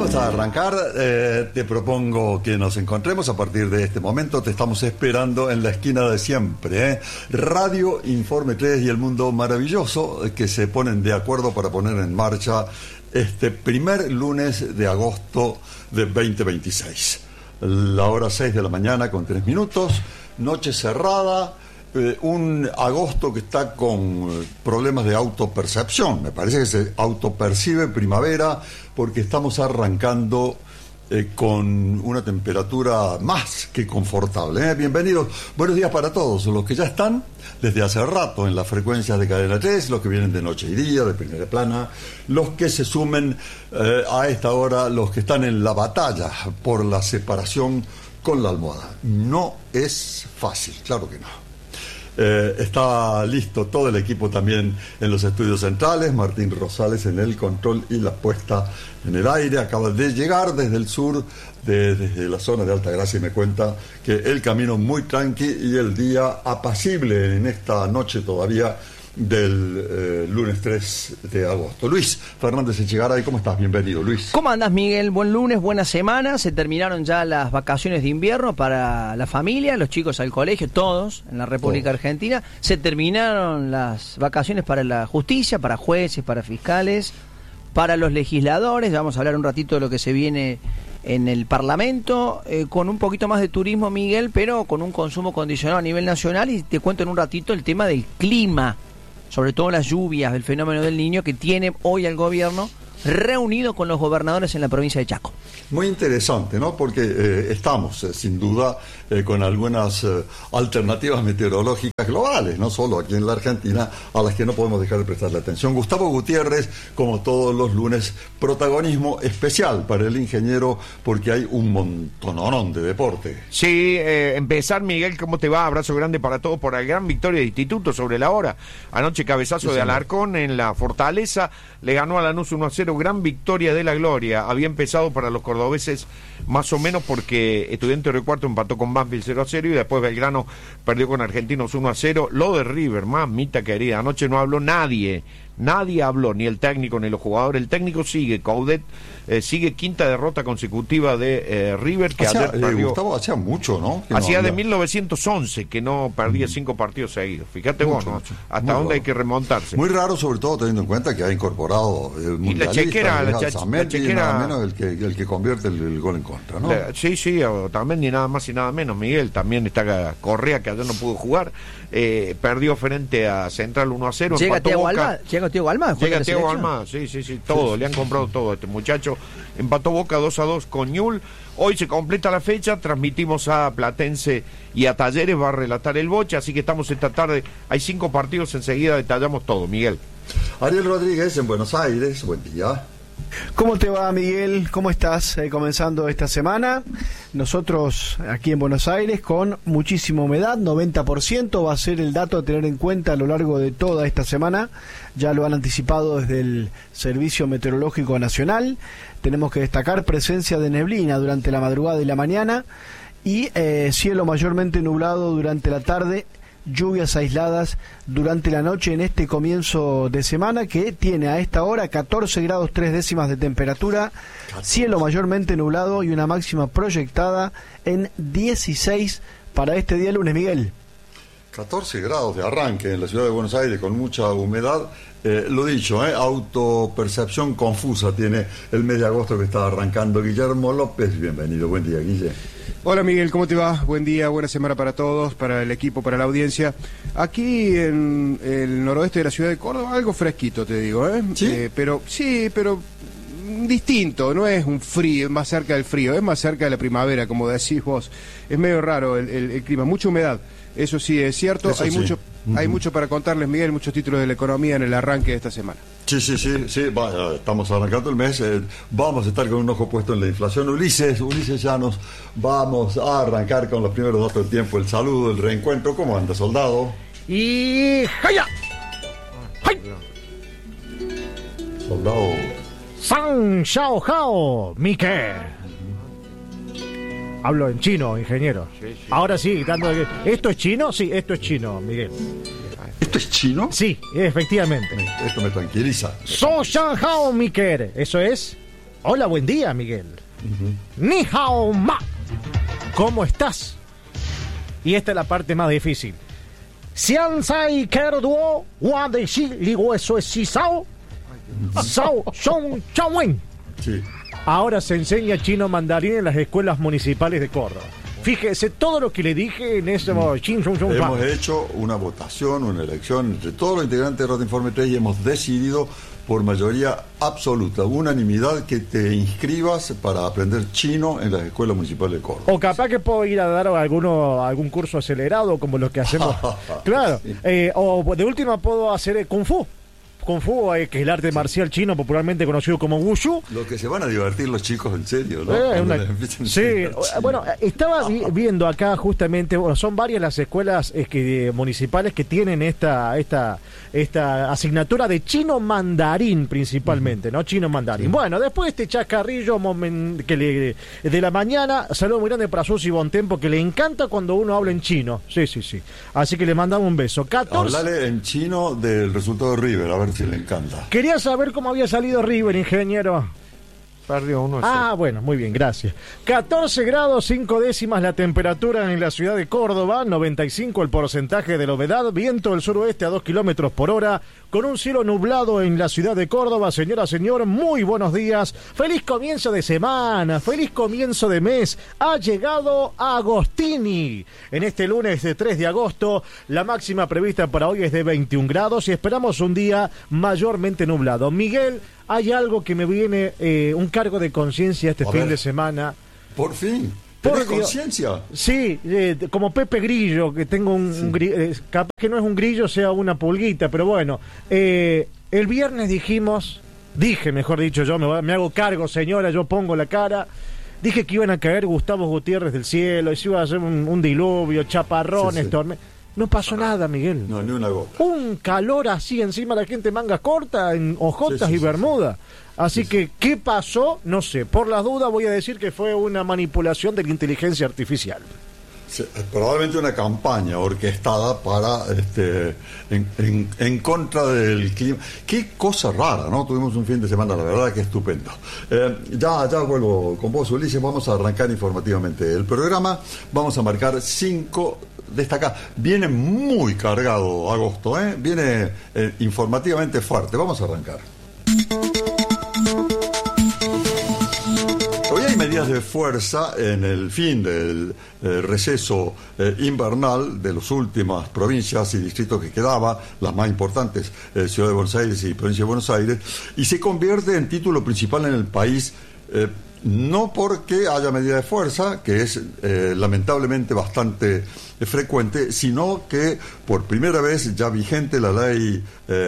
Vamos a arrancar. Te propongo que nos encontremos a partir de este momento. Te estamos esperando en la esquina de siempre. Radio, Informe 3 y El Mundo Maravilloso, que se ponen de acuerdo para poner en marcha este primer lunes de agosto de 2026. La hora 6 de la mañana con 3 minutos, noche cerrada. Un agosto que está con problemas de autopercepción. Me parece que se autopercibe primavera porque estamos arrancando con una temperatura más que confortable. Bienvenidos, buenos días para todos los que ya están desde hace rato en las frecuencias de Cadena 3, los que vienen de noche y día, de primera plana, los que se sumen a esta hora, los que están en la batalla por la separación con la almohada. No es fácil, claro que no. Está listo todo el equipo también en los estudios centrales. Martín Rosales en el control y la puesta en el aire. Acaba de llegar desde el sur, desde la zona de Altagracia, y me cuenta que el camino muy tranqui y el día apacible en esta noche todavía del lunes 3 de agosto. Luis Fernández Echegaray, ¿cómo estás? Bienvenido, Luis. ¿Cómo andás, Miguel? Buen lunes, buena semana. Se terminaron ya las vacaciones de invierno para la familia, los chicos al colegio, todos en la República Argentina. Se terminaron las vacaciones para la justicia, para jueces, para fiscales, para los legisladores. Vamos a hablar un ratito de lo que se viene en el Parlamento, con un poquito más de turismo, Miguel, pero con un consumo condicionado a nivel nacional. Y te cuento en un ratito el tema del clima, sobre todo las lluvias, del fenómeno del Niño, que tiene hoy el gobierno reunido con los gobernadores en la provincia de Chaco. Muy interesante, ¿no? Porque estamos, sin duda, con algunas alternativas meteorológicas globales, no solo aquí en la Argentina, a las que no podemos dejar de prestarle atención. Gustavo Gutiérrez, como todos los lunes, protagonismo especial para el ingeniero, porque hay un montonón de deporte. Sí, empezar, Miguel, ¿cómo te va? Abrazo grande para todos por la gran victoria de Instituto sobre la hora. Anoche cabezazo de Alarcón en la Fortaleza, le ganó a Lanús 1-0, gran victoria de la Gloria. Había empezado para los cordobeses más o menos porque Estudiantes de Río Cuarto empató con Banfield 0-0 y después Belgrano perdió con Argentinos 1-0. Lo de River, mamita querida, anoche no habló nadie habló, ni el técnico ni los jugadores. El técnico sigue, Coudet, sigue quinta derrota consecutiva de River, que ayer perdió. Gustavo, hacía mucho, ¿no? Hacía de 1911 que no perdía 5 partidos seguidos. Fíjate vos, ¿no? Hasta dónde hay que remontarse. Muy raro, sobre todo teniendo en cuenta que ha incorporado y la chequera, nada menos el que convierte el gol en contra, ¿no? Sí, también ni nada más y nada menos, Miguel. También está Correa, que ayer no pudo jugar. Perdió frente a Central 1-0. Llega Thiago Almada. Llega Thiago Almada, sí, todo, sí. Le han comprado todo a este muchacho. Empató Boca 2-2 con Ñul. Hoy se completa la fecha, transmitimos a Platense y a Talleres, va a relatar el Bocha, así que estamos esta tarde, hay 5 partidos, enseguida detallamos todo, Miguel. Ariel Rodríguez en Buenos Aires, buen día. ¿Cómo te va, Miguel? ¿Cómo estás comenzando esta semana? Nosotros aquí en Buenos Aires con muchísima humedad, 90% va a ser el dato a tener en cuenta a lo largo de toda esta semana. Ya lo han anticipado desde el Servicio Meteorológico Nacional. Tenemos que destacar presencia de neblina durante la madrugada y la mañana y cielo mayormente nublado durante la tarde, lluvias aisladas durante la noche en este comienzo de semana que tiene a esta hora 14 grados 3 décimas de temperatura, cielo mayormente nublado y una máxima proyectada en 16 para este día lunes, Miguel. 14 grados de arranque en la ciudad de Buenos Aires con mucha humedad. Lo dicho, autopercepción confusa tiene el mes de agosto que está arrancando. Guillermo López, bienvenido, buen día, Guille. Hola, Miguel, ¿cómo te va? Buen día, buena semana para todos, para el equipo, para la audiencia. Aquí en el noroeste de la ciudad de Córdoba, algo fresquito, te digo, ¿eh? ¿Sí? Pero distinto, no es un frío, es más cerca del frío, es más cerca de la primavera, como decís vos. Es medio raro el clima, mucha humedad. Eso sí es cierto, hay mucho para contarles, Miguel, muchos títulos de la economía en el arranque de esta semana. Sí, estamos arrancando el mes, vamos a estar con un ojo puesto en la inflación. Ulises Llanos, vamos a arrancar con los primeros datos del tiempo, el saludo, el reencuentro. ¿Cómo anda, soldado? Y ¡jaya! ¡Hay! Soldado. San Xiao Hao, Mike. Hablo en chino, ingeniero. Sí. Ahora sí, ¿esto es chino? Sí, esto es chino, Miguel. ¿Esto es chino? Sí, efectivamente. Esto me tranquiliza. So Shan Hao Miker, eso es. Hola, buen día, Miguel. Ni hao ma. ¿Cómo estás? Y esta es la parte más difícil. Xian sai ker duo wa de shi li hueso es si sao. Sao son chawen. Sí. Ahora se enseña chino mandarín en las escuelas municipales de Córdoba. Fíjese todo lo que le dije en ese... Hemos hecho una votación, una elección entre todos los integrantes de Radio Informe 3 y hemos decidido por mayoría absoluta, unanimidad, que te inscribas para aprender chino en las escuelas municipales de Córdoba. O capaz que puedo ir a dar algún curso acelerado como los que hacemos. Claro. Sí. O de última puedo hacer Kung Fu. Kung Fu, que es el arte marcial chino popularmente conocido como Wushu. Lo que se van a divertir los chicos en serio, ¿no? Sí, bueno, estaba viendo acá justamente, bueno, son varias las escuelas municipales que tienen esta asignatura de chino mandarín principalmente, ¿no? Chino mandarín. Sí. Bueno, después de este chascarrillo de la mañana, saludo muy grande para Susi Bontempo, que le encanta cuando uno habla en chino. Sí. Así que le mandamos un beso. Hablale en chino del resultado de River, a ver si le encanta. Quería saber cómo había salido River, ingeniero. Perdió 1-0. Ah, bueno, muy bien, gracias. 14 grados 5 décimas la temperatura en la ciudad de Córdoba, 95 el porcentaje de la humedad, viento del suroeste a 2 kilómetros por hora, con un cielo nublado en la ciudad de Córdoba. Señora, señor, muy buenos días. Feliz comienzo de semana, feliz comienzo de mes. Ha llegado Agostini. En este lunes de 3 de agosto, la máxima prevista para hoy es de 21 grados y esperamos un día mayormente nublado. Miguel, hay algo que me viene, un cargo de conciencia este fin de semana. Por fin. ¿Tienes conciencia? Sí, como Pepe Grillo, que tengo capaz que no es un grillo, sea una pulguita, pero bueno. El viernes dije, mejor dicho, yo me hago cargo, señora, yo pongo la cara. Dije que iban a caer Gustavo Gutiérrez del cielo, y se iba a hacer un diluvio, chaparrones, tormentas. No pasó nada, Miguel. No, ni una gota. Un calor así, encima la gente manga corta, en ojotas y bermuda. Así que, ¿qué pasó? No sé. Por las dudas voy a decir que fue una manipulación de la inteligencia artificial. Sí, probablemente una campaña orquestada para en contra del clima. Qué cosa rara, ¿no? Tuvimos un fin de semana, la verdad que estupendo. Ya vuelvo con vos, Ulises. Vamos a arrancar informativamente el programa. Vamos a marcar 5 destacar. Viene muy cargado agosto, viene informativamente fuerte. Vamos a arrancar. Hoy hay medidas de fuerza en el fin del receso invernal de las últimas provincias y distritos que quedaba, las más importantes, Ciudad de Buenos Aires y Provincia de Buenos Aires, y se convierte en título principal en el país. No porque haya medida de fuerza, que es lamentablemente bastante frecuente, sino que por primera vez ya vigente la ley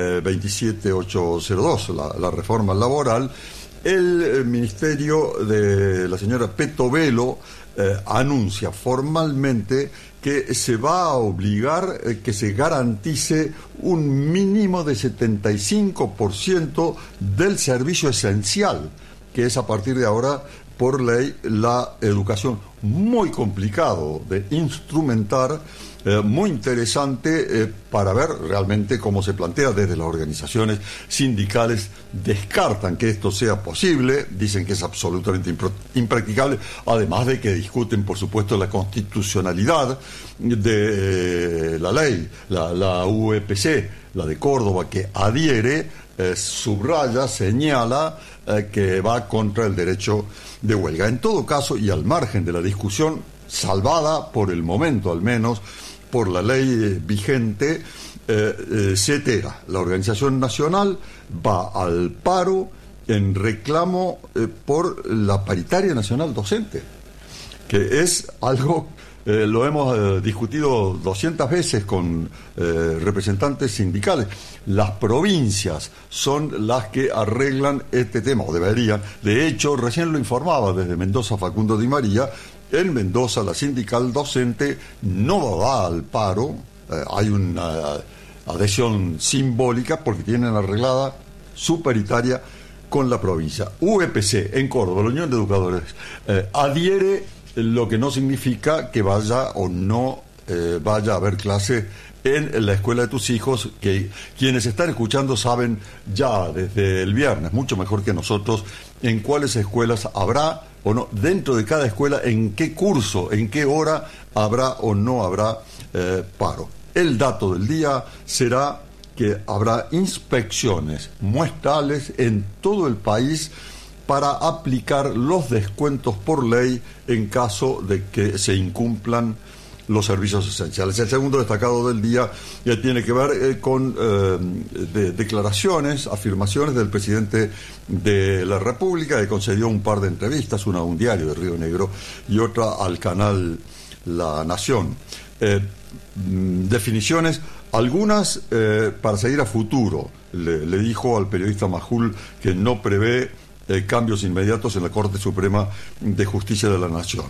27802, la reforma laboral, el ministerio de la señora Petovelo anuncia formalmente que se va a obligar que se garantice un mínimo de 75% del servicio esencial, que es a partir de ahora, por ley, la educación. Muy complicado de instrumentar, muy interesante para ver realmente cómo se plantea desde las organizaciones sindicales. Descartan que esto sea posible, dicen que es absolutamente impracticable, además de que discuten, por supuesto, la constitucionalidad de la ley, la UEPC, la de Córdoba, que adhiere, subraya, señala que va contra el derecho de huelga. En todo caso, y al margen de la discusión, salvada por el momento al menos por la ley vigente, CETERA, la organización nacional, va al paro en reclamo por la paritaria nacional docente, que es algo... lo hemos discutido 200 veces con representantes sindicales. Las provincias son las que arreglan este tema, o deberían. De hecho, recién lo informaba desde Mendoza Facundo Di María. En Mendoza la sindical docente no va al paro. Hay una adhesión simbólica porque tienen arreglada su paritaria con la provincia. UEPC en Córdoba, la Unión de Educadores, adhiere, lo que no significa que vaya o no vaya a haber clase en la escuela de tus hijos, que quienes están escuchando saben ya desde el viernes, mucho mejor que nosotros, en cuáles escuelas habrá o no, dentro de cada escuela, en qué curso, en qué hora habrá o no habrá paro. El dato del día será que habrá inspecciones muestrales en todo el país para aplicar los descuentos por ley en caso de que se incumplan los servicios esenciales. El segundo destacado del día tiene que ver con declaraciones, afirmaciones del presidente de la República, que concedió un par de entrevistas, una a un diario de Río Negro y otra al canal La Nación. Definiciones, algunas para seguir a futuro. Le dijo al periodista Majul que no prevé cambios inmediatos en la Corte Suprema de Justicia de la Nación.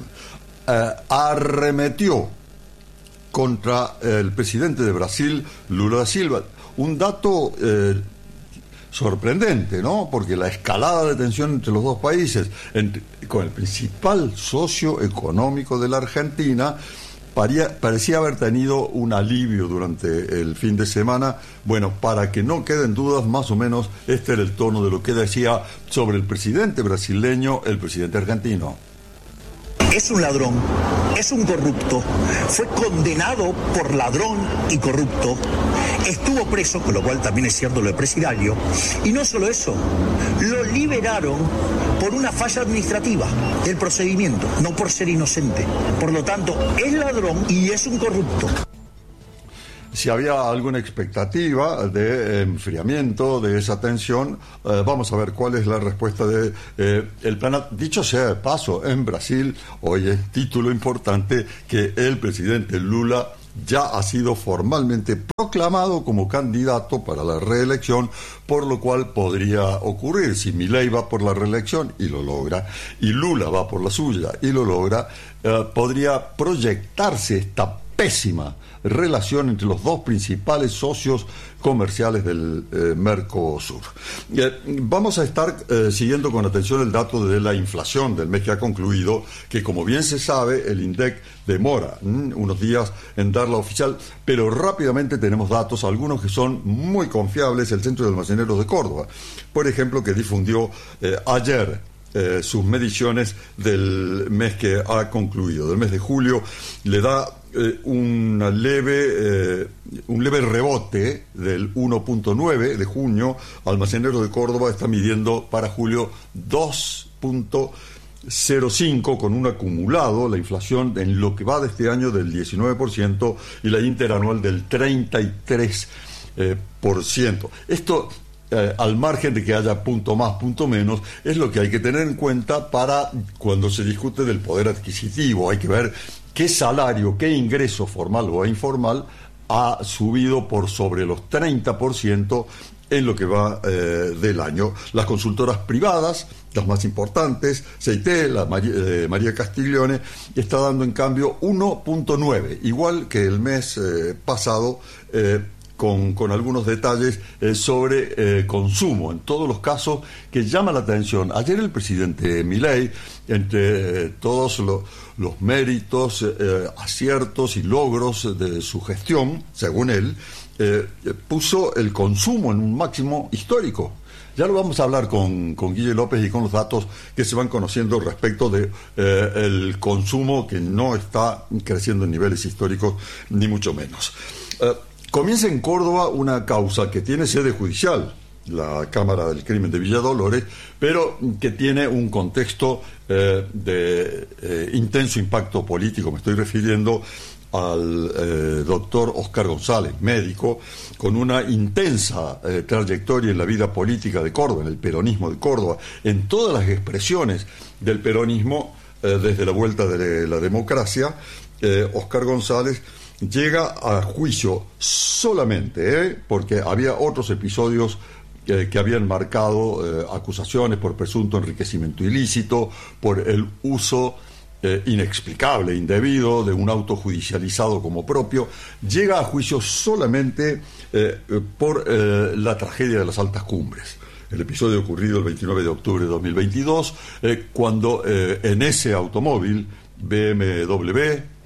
Arremetió contra el presidente de Brasil, Lula da Silva. Un dato sorprendente, ¿no? Porque la escalada de tensión entre los dos países, con el principal socio económico de la Argentina, parecía haber tenido un alivio durante el fin de semana. Bueno, para que no queden dudas, más o menos este era el tono de lo que decía sobre el presidente brasileño, el presidente argentino. Es un ladrón, es un corrupto, fue condenado por ladrón y corrupto, estuvo preso, con lo cual también es cierto lo de Presidio, y no solo eso, lo liberaron por una falla administrativa del procedimiento, no por ser inocente. Por lo tanto, es ladrón y es un corrupto. Si había alguna expectativa de enfriamiento de esa tensión, vamos a ver cuál es la respuesta de el plan. Dicho sea de paso, en Brasil, hoy es título importante que el presidente Lula ya ha sido formalmente proclamado como candidato para la reelección, por lo cual podría ocurrir, si Milei va por la reelección y lo logra, y Lula va por la suya y lo logra, podría proyectarse esta pésima relación entre los dos principales socios comerciales del Mercosur. Vamos a estar siguiendo con atención el dato de la inflación del mes que ha concluido, que como bien se sabe, el INDEC demora unos días en darla oficial, pero rápidamente tenemos datos, algunos que son muy confiables. El Centro de Almaceneros de Córdoba, por ejemplo, que difundió ayer sus mediciones del mes que ha concluido, del mes de julio, le da un leve rebote del 1.9 de junio. Almaceneros de Córdoba está midiendo para julio 2.05 con un acumulado, la inflación en lo que va de este año del 19% y la interanual del 33%. Esto, al margen de que haya punto más, punto menos, es lo que hay que tener en cuenta para cuando se discute del poder adquisitivo. Hay que ver qué salario, qué ingreso formal o informal ha subido por sobre los 30% en lo que va del año. Las consultoras privadas, las más importantes, CIT, la María Castiglione, está dando en cambio 1.9, igual que el mes pasado, con algunos detalles sobre consumo, en todos los casos que llama la atención. Ayer el presidente Milei, entre todos los méritos, aciertos y logros de su gestión, según él, puso el consumo en un máximo histórico. Ya lo vamos a hablar con Guille López y con los datos que se van conociendo respecto de el consumo, que no está creciendo en niveles históricos, ni mucho menos. Comienza en Córdoba una causa que tiene sede judicial, la Cámara del Crimen de Villa Dolores, pero que tiene un contexto de intenso impacto político. Me estoy refiriendo al doctor Oscar González, médico, con una intensa trayectoria en la vida política de Córdoba, en el peronismo de Córdoba, en todas las expresiones del peronismo desde la vuelta de la democracia. Oscar González llega a juicio solamente porque había otros episodios que habían marcado acusaciones por presunto enriquecimiento ilícito, por el uso inexplicable, indebido, de un auto judicializado como propio. Llega a juicio solamente por la tragedia de las Altas Cumbres, el episodio ocurrido el 29 de octubre de 2022, cuando en ese automóvil BMW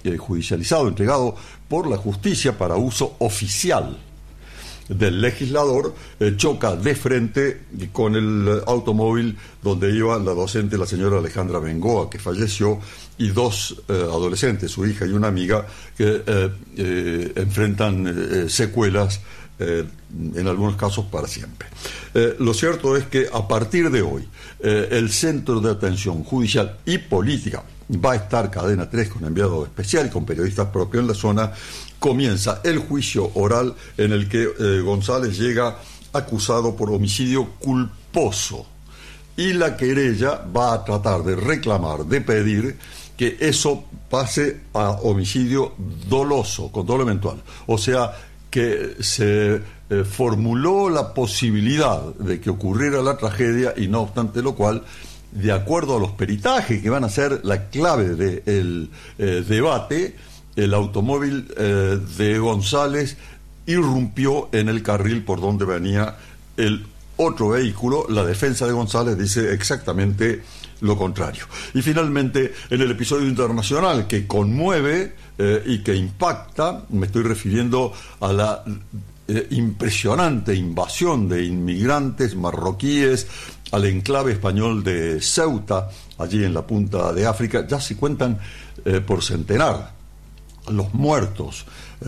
judicializado, entregado por la justicia para uso oficial del legislador, choca de frente con el automóvil donde iba la docente, la señora Alejandra Bengoa, que falleció, y dos adolescentes, su hija y una amiga, que enfrentan secuelas, en algunos casos para siempre. Lo cierto es que a partir de hoy el Centro de Atención Judicial y Política va a estar Cadena 3 con enviado especial y con periodistas propios en la zona. Comienza el juicio oral en el que González llega acusado por homicidio culposo, y la querella va a tratar de reclamar, de pedir que eso pase a homicidio doloso, con dolo eventual. O sea, que se formuló la posibilidad de que ocurriera la tragedia, y no obstante lo cual, de acuerdo a los peritajes que van a ser la clave del debate, el automóvil de González irrumpió en el carril por donde venía el otro vehículo. La defensa de González dice exactamente lo contrario. Y finalmente, en el episodio internacional que conmueve y que impacta, me estoy refiriendo a la impresionante invasión de inmigrantes marroquíes al enclave español de Ceuta, allí en la punta de África. Ya se cuentan por centenar los muertos,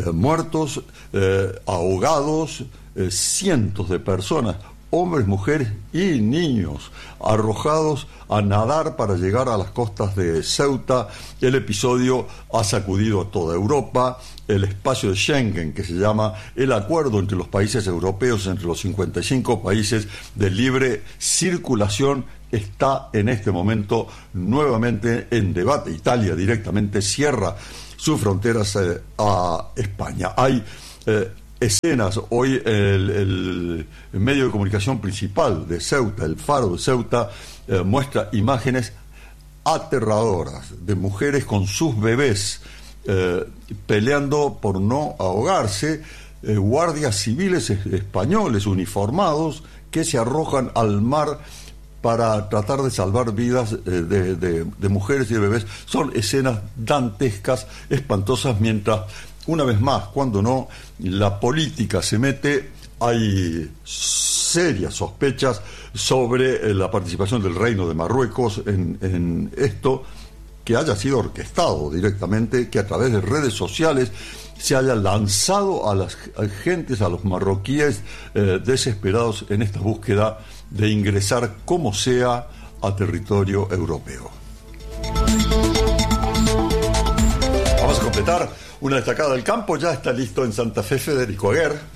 ahogados, cientos de personas, hombres, mujeres y niños, arrojados a nadar para llegar a las costas de Ceuta. El episodio ha sacudido a toda Europa. El espacio de Schengen, que se llama el acuerdo entre los países europeos, entre los 55 países de libre circulación, está en este momento nuevamente en debate. Italia directamente cierra sus fronteras a España. Hay escenas, hoy el medio de comunicación principal de Ceuta, el Faro de Ceuta, muestra imágenes aterradoras de mujeres con sus bebés peleando por no ahogarse, guardias civiles españoles uniformados que se arrojan al mar para tratar de salvar vidas de mujeres y de bebés. Son escenas dantescas, espantosas, mientras, una vez más, cuando no, la política se mete. Hay serias sospechas sobre la participación del Reino de Marruecos en esto, que haya sido orquestado directamente, que a través de redes sociales se haya lanzado a las gentes, a los marroquíes desesperados en esta búsqueda de ingresar como sea a territorio europeo. Vamos a completar una destacada del campo. Ya está listo en Santa Fe Federico Aguer.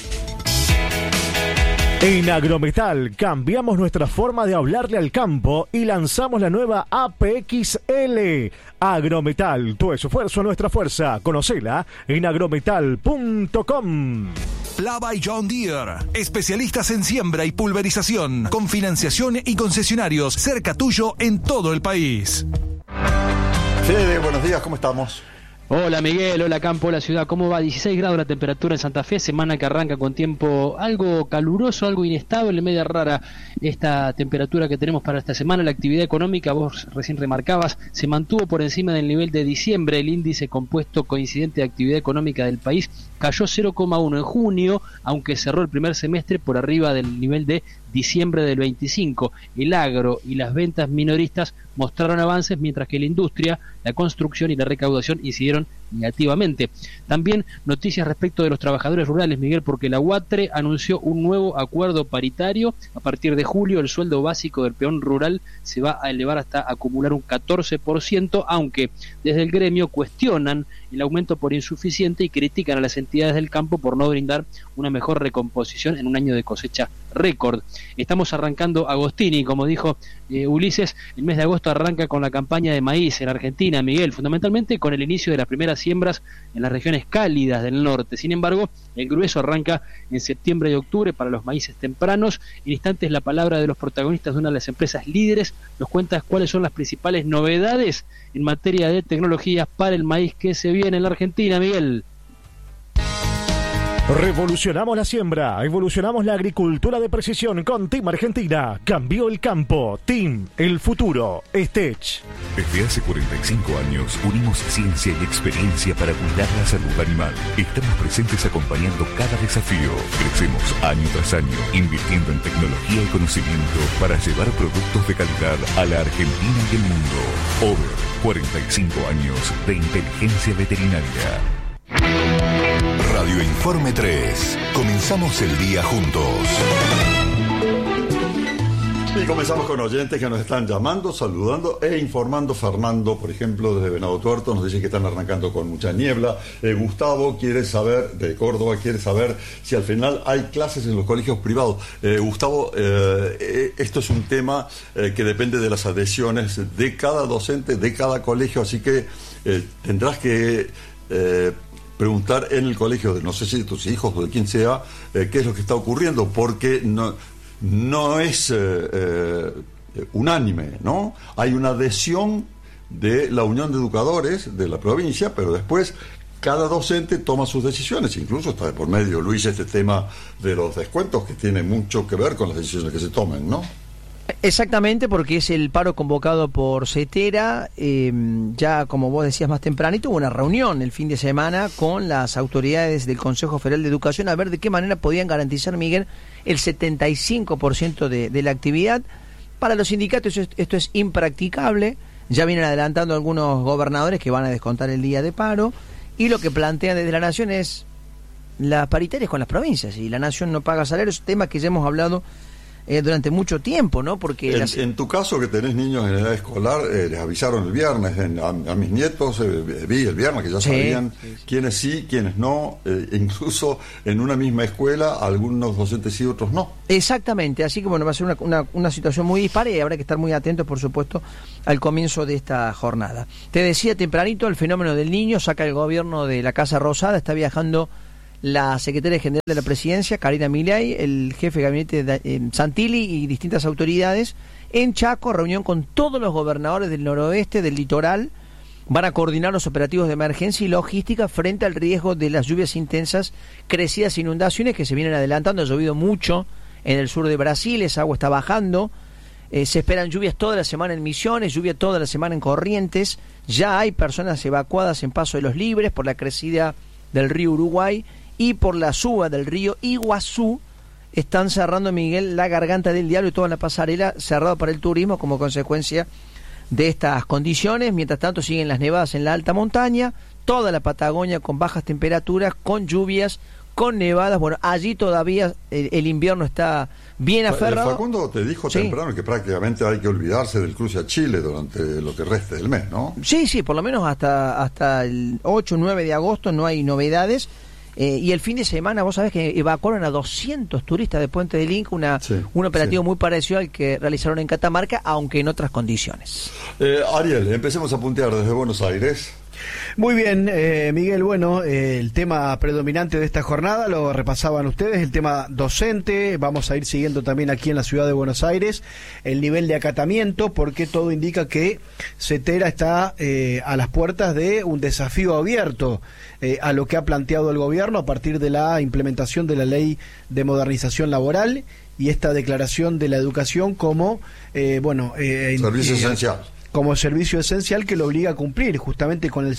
En Agrometal cambiamos nuestra forma de hablarle al campo y lanzamos la nueva APXL. Agrometal, tu esfuerzo, nuestra fuerza. Conocela en agrometal.com. Plava y John Deere, especialistas en siembra y pulverización, con financiación y concesionarios cerca tuyo en todo el país. Fede, buenos días, ¿cómo estamos? Hola Miguel, hola campo, hola ciudad, ¿cómo va? 16 grados la temperatura en Santa Fe, semana que arranca con tiempo algo caluroso, algo inestable, media rara esta temperatura que tenemos para esta semana. La actividad económica, vos recién remarcabas, se mantuvo por encima del nivel de diciembre. El índice compuesto coincidente de actividad económica del país cayó 0,1 en junio, aunque cerró el primer semestre por arriba del nivel de diciembre del 25. El agro y las ventas minoristas mostraron avances, mientras que la industria, la construcción y la recaudación incidieron negativamente. También noticias respecto de los trabajadores rurales, Miguel, porque la UATRE anunció un nuevo acuerdo paritario. A partir de julio el sueldo básico del peón rural se va a elevar hasta acumular un 14%, aunque desde el gremio cuestionan el aumento por insuficiente y critican a las entidades del campo por no brindar una mejor recomposición en un año de cosecha récord. Estamos arrancando Agostini, como dijo Ulises. El mes de agosto arranca con la campaña de maíz en Argentina, Miguel, fundamentalmente con el inicio de las primeras siembras en las regiones cálidas del norte. Sin embargo, el grueso arranca en septiembre y octubre para los maíces tempranos. En instantes, la palabra de los protagonistas de una de las empresas líderes. Nos cuentas cuáles son las principales novedades en materia de tecnologías para el maíz que se viene en la Argentina, Miguel. Revolucionamos la siembra, evolucionamos la agricultura de precisión con Team Argentina. Cambió el campo. Team, el futuro. Stech. Desde hace 45 años unimos ciencia y experiencia para cuidar la salud animal. Estamos presentes acompañando cada desafío. Crecemos año tras año, invirtiendo en tecnología y conocimiento para llevar productos de calidad a la Argentina y el mundo. Over 45 años de inteligencia veterinaria. Radio Informe 3. Comenzamos el día juntos. Y comenzamos con oyentes que nos están llamando, saludando e informando. Fernando, por ejemplo, desde Venado Tuerto, nos dice que están arrancando con mucha niebla. Gustavo quiere saber, de Córdoba, quiere saber si al final hay clases en los colegios privados. Gustavo, esto es un tema que depende de las adhesiones de cada docente, de cada colegio, así que tendrás que preguntar en el colegio, no sé si de tus hijos o de quien sea, qué es lo que está ocurriendo, porque no es unánime, ¿no? Hay una adhesión de la Unión de Educadores de la provincia, pero después cada docente toma sus decisiones, incluso está de por medio, Luis, este tema de los descuentos que tiene mucho que ver con las decisiones que se tomen, ¿no? Exactamente, porque es el paro convocado por CETERA. Ya como vos decías más tempranito, hubo una reunión el fin de semana con las autoridades del Consejo Federal de Educación a ver de qué manera podían garantizar, Miguel, el 75% de la actividad. Para los sindicatos esto es impracticable. Ya vienen adelantando algunos gobernadores que van a descontar el día de paro, y lo que plantean desde la Nación es las paritarias con las provincias, y la Nación no paga salarios, tema que ya hemos hablado durante mucho tiempo, ¿no? Porque en tu caso, que tenés niños en edad escolar, les avisaron el viernes, a mis nietos vi el viernes que ya sabían quiénes sí, quiénes no, incluso en una misma escuela algunos docentes sí, otros no. Exactamente, así que bueno, va a ser una situación muy dispara, y habrá que estar muy atentos, por supuesto, al comienzo de esta jornada. Te decía tempranito, el fenómeno del niño saca el gobierno de la Casa Rosada. Está viajando la secretaria general de la Presidencia, Karina Milei, el jefe de gabinete Santilli y distintas autoridades en Chaco, reunión con todos los gobernadores del noroeste, del litoral. Van a coordinar los operativos de emergencia y logística frente al riesgo de las lluvias intensas, crecidas inundaciones que se vienen adelantando. Ha llovido mucho en el sur de Brasil, esa agua está bajando. Se esperan lluvias toda la semana en Misiones, lluvia toda la semana en Corrientes. Ya hay personas evacuadas en Paso de los Libres por la crecida del río Uruguay, y por la suba del río Iguazú. Están cerrando, Miguel, la Garganta del Diablo y toda la pasarela, cerrado para el turismo como consecuencia de estas condiciones. Mientras tanto siguen las nevadas en la alta montaña, toda la Patagonia con bajas temperaturas, con lluvias, con nevadas. Bueno, allí todavía el invierno está bien aferrado. Facundo te dijo temprano que prácticamente hay que olvidarse del cruce a Chile durante lo que reste del mes, ¿no? Sí, por lo menos hasta el 8 o 9 de agosto no hay novedades. Y el fin de semana, vos sabés que evacuaron a 200 turistas de Puente del Inca, un operativo muy parecido al que realizaron en Catamarca, aunque en otras condiciones. Ariel, empecemos a puntear desde Buenos Aires. Muy bien, Miguel, bueno, el tema predominante de esta jornada lo repasaban ustedes, el tema docente. Vamos a ir siguiendo también aquí en la ciudad de Buenos Aires el nivel de acatamiento, porque todo indica que CETERA está a las puertas de un desafío abierto a lo que ha planteado el gobierno a partir de la implementación de la Ley de Modernización Laboral y esta declaración de la educación como servicio esencial. Como servicio esencial que lo obliga a cumplir justamente con el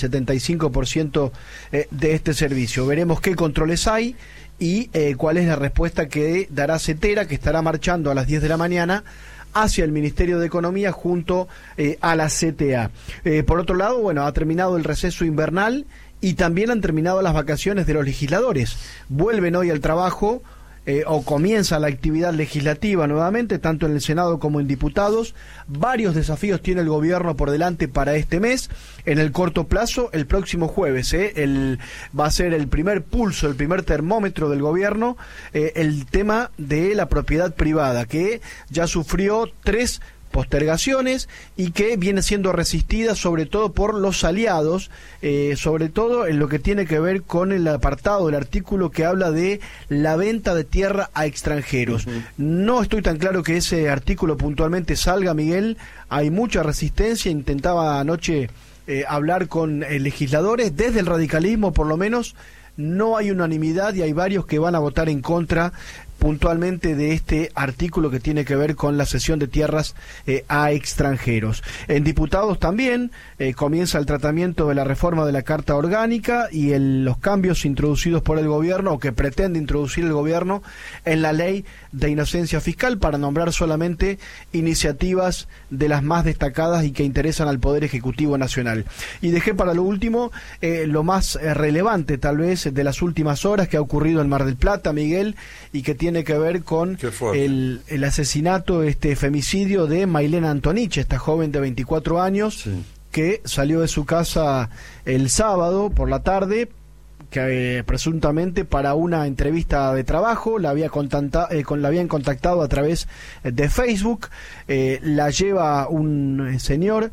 75% de este servicio. Veremos qué controles hay y cuál es la respuesta que dará CETERA, que estará marchando a las 10 de la mañana hacia el Ministerio de Economía junto a la CTA. Por otro lado, bueno, ha terminado el receso invernal y también han terminado las vacaciones de los legisladores. Vuelven hoy al trabajo o comienza la actividad legislativa nuevamente, tanto en el Senado como en diputados. Varios desafíos tiene el gobierno por delante para este mes. En el corto plazo, el próximo jueves, va a ser el primer pulso, el primer termómetro del gobierno, el tema de la propiedad privada, que ya sufrió 3 postergaciones y que viene siendo resistida sobre todo por los aliados, sobre todo en lo que tiene que ver con el apartado del artículo que habla de la venta de tierra a extranjeros. No estoy tan claro que ese artículo puntualmente salga, Miguel. Hay mucha resistencia. Intentaba anoche hablar con legisladores desde el radicalismo, por lo menos no hay unanimidad y hay varios que van a votar en contra puntualmente de este artículo que tiene que ver con la cesión de tierras a extranjeros. En diputados también comienza el tratamiento de la reforma de la Carta Orgánica y los cambios introducidos por el gobierno, o que pretende introducir el gobierno, en la ley de inocencia fiscal, para nombrar solamente iniciativas de las más destacadas y que interesan al Poder Ejecutivo Nacional. Y dejé para lo último lo más relevante tal vez de las últimas horas que ha ocurrido en Mar del Plata, Miguel, y que tiene que ver con el asesinato, femicidio de Mailena Antonich, esta joven de 24 años, sí, que salió de su casa el sábado por la tarde, que presuntamente para una entrevista de trabajo la habían contactado a través de Facebook. La lleva un señor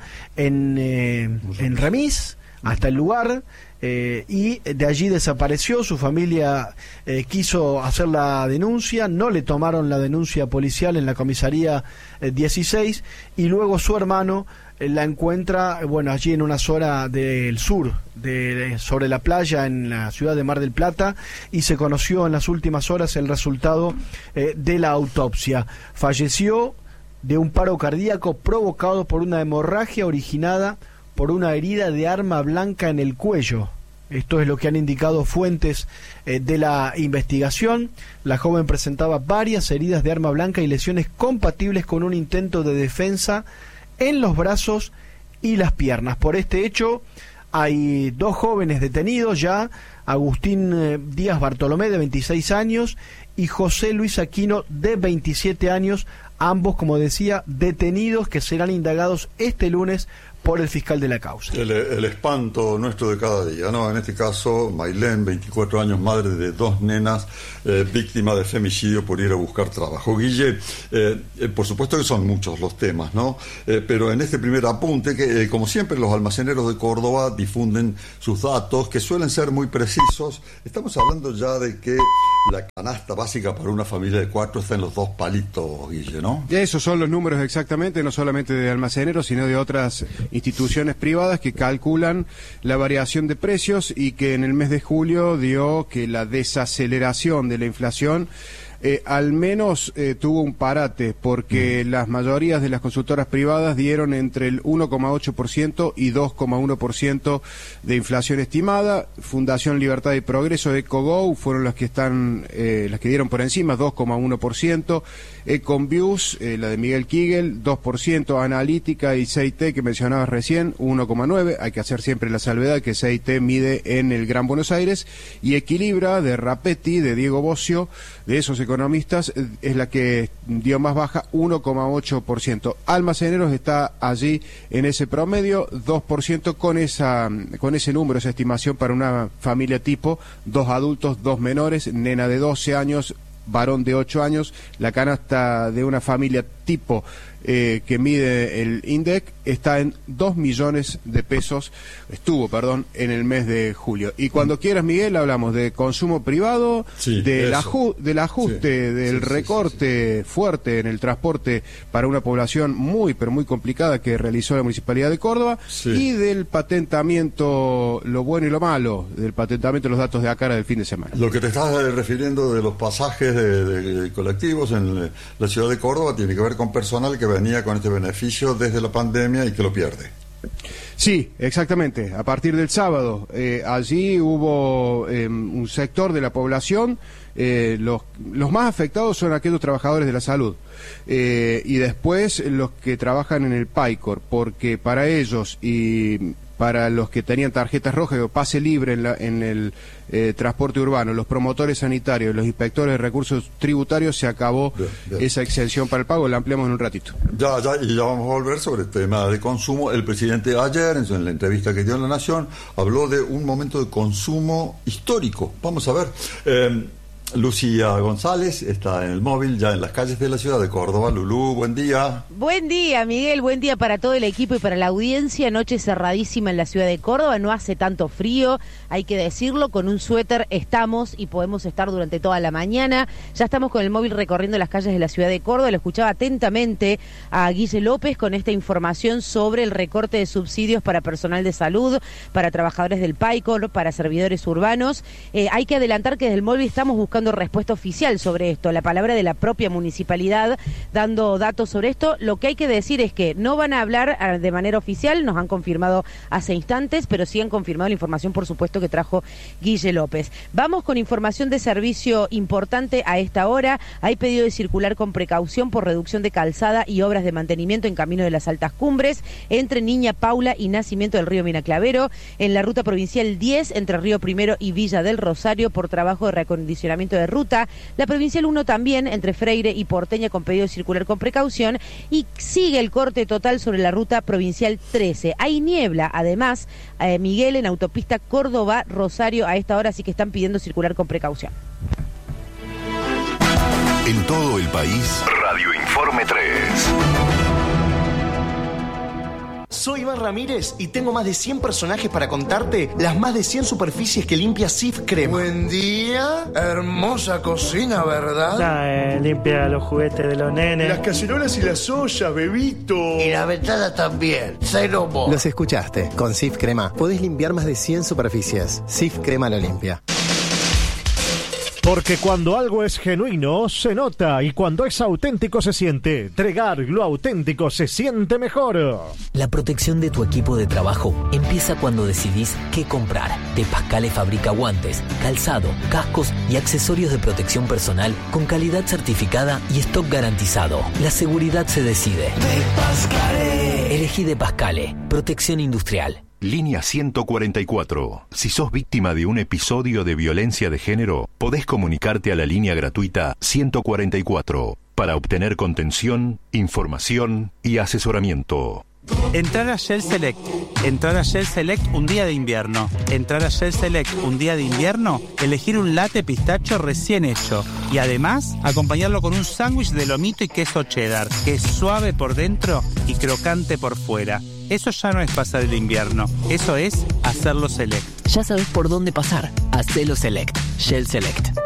en remis hasta el lugar, y de allí desapareció. Su familia quiso hacer la denuncia, no le tomaron la denuncia policial en la comisaría 16, y luego su hermano la encuentra, allí en una zona del sur, sobre la playa en la ciudad de Mar del Plata, y se conoció en las últimas horas el resultado de la autopsia. Falleció de un paro cardíaco provocado por una hemorragia originada por una herida de arma blanca en el cuello. Esto es lo que han indicado fuentes de la investigación. La joven presentaba varias heridas de arma blanca y lesiones compatibles con un intento de defensa en los brazos y las piernas. Por este hecho hay 2 jóvenes detenidos ya: Agustín Díaz Bartolomé, de 26 años, y José Luis Aquino, de 27 años, ambos, como decía, detenidos, que serán indagados este lunes por el fiscal de la causa. El espanto nuestro de cada día, ¿no? En este caso, Mailén, 24 años, madre de 2 nenas, víctima de femicidio por ir a buscar trabajo. Guille, por supuesto que son muchos los temas, ¿no? Pero en este primer apunte, que como siempre los almaceneros de Córdoba difunden sus datos, que suelen ser muy precisos. Estamos hablando ya de que la canasta básica para una familia de 4 está en los 2 palitos, Guille, ¿no? Esos son los números exactamente, no solamente de almaceneros, sino de otras instituciones privadas que calculan la variación de precios, y que en el mes de julio dio que la desaceleración de la inflación al menos tuvo un parate, porque las mayorías de las consultoras privadas dieron entre el 1,8% y 2,1% de inflación estimada. Fundación Libertad y Progreso, EcoGo, fueron las que dieron por encima, 2,1%. Econviews, la de Miguel Kigel, 2%. Analítica y CIT, que mencionabas recién, 1,9%. Hay que hacer siempre la salvedad que CIT mide en el Gran Buenos Aires. Y Equilibra, de Rapetti, de Diego Bocio, de esos economistas, es la que dio más baja, 1,8%. Almaceneros está allí en ese promedio, 2%, con ese número, esa estimación para una familia tipo: 2 adultos, 2 menores, nena de 12 años, varón de 8 años. La canasta de una familia tipo que mide el INDEC está en 2 millones de pesos, en el mes de julio. Y cuando quieras, Miguel, hablamos de consumo privado, sí, del ajuste, sí, del recorte fuerte en el transporte para una población muy, pero muy complicada que realizó la Municipalidad de Córdoba, sí, y del patentamiento, lo bueno y lo malo, del patentamiento de los datos de ACARA del fin de semana. Lo que te estás refiriendo de los pasajes de colectivos en la ciudad de Córdoba tiene que ver con personal que venía con este beneficio desde la pandemia y que lo pierde. Sí, exactamente. A partir del sábado, allí hubo un sector de la población, los más afectados son aquellos trabajadores de la salud, y después los que trabajan en el PAICOR, porque para ellos y para los que tenían tarjetas rojas o pase libre en el transporte urbano, los promotores sanitarios, los inspectores de recursos tributarios, se acabó esa exención para el pago. La ampliamos en un ratito. Ya vamos a volver sobre el tema de consumo. El presidente ayer, en la entrevista que dio en La Nación, habló de un momento de consumo histórico. Vamos a ver. Lucía González está en el móvil, ya en las calles de la ciudad de Córdoba. Lulú, buen día. Buen día, Miguel, buen día para todo el equipo y para la audiencia. Noche cerradísima en la ciudad de Córdoba, no hace tanto frío, hay que decirlo, con un suéter estamos y podemos estar durante toda la mañana. Ya estamos con el móvil recorriendo las calles de la ciudad de Córdoba. Lo escuchaba atentamente a Guille López con esta información sobre el recorte de subsidios para personal de salud, para trabajadores del PAICO, para servidores urbanos. Hay que adelantar que desde el móvil estamos buscando respuesta oficial sobre esto, la palabra de la propia municipalidad dando datos sobre esto. Lo que hay que decir es que no van a hablar de manera oficial, nos han confirmado hace instantes, pero sí han confirmado la información, por supuesto, que trajo Guille López. Vamos con información de servicio importante a esta hora. Hay pedido de circular con precaución por reducción de calzada y obras de mantenimiento en camino de las altas cumbres, entre Niña Paula y Nacimiento del Río Minaclavero, en la ruta provincial 10, entre Río Primero y Villa del Rosario, por trabajo de reacondicionamiento de ruta, la provincial 1 también, entre Freire y Porteña, con pedido de circular con precaución, y sigue el corte total sobre la ruta provincial 13. Hay niebla, además, Miguel, en autopista Córdoba-Rosario a esta hora, así que están pidiendo circular con precaución. En todo el país, Radio Informe 3. Soy Iván Ramírez y tengo más de 100 personajes para contarte las más de 100 superficies que limpia Cif Crema. Buen día, hermosa cocina, ¿verdad? Limpia los juguetes de los nenes. Las cacerolas y las ollas, bebito. Y la ventana también, cero mo. Los escuchaste, con Cif Crema podés limpiar más de 100 superficies. Cif Crema lo limpia. Porque cuando algo es genuino, se nota, y cuando es auténtico se siente. Tregar, lo auténtico se siente mejor. La protección de tu equipo de trabajo empieza cuando decidís qué comprar. De Pascale fabrica guantes, calzado, cascos y accesorios de protección personal con calidad certificada y stock garantizado. La seguridad se decide. De Pascale. Elegí De Pascale, protección industrial. Línea 144. Si sos víctima de un episodio de violencia de género, podés comunicarte a la línea gratuita 144 para obtener contención, información y asesoramiento. Entrar a Shell Select. Entrar a Shell Select un día de invierno. Entrar a Shell Select un día de invierno, elegir un latte pistacho recién hecho. Y además, acompañarlo con un sándwich de lomito y queso cheddar, que es suave por dentro y crocante por fuera. Eso ya no es pasar el invierno, eso es hacerlo Select. Ya sabes por dónde pasar. Hacelo Select. Shell Select.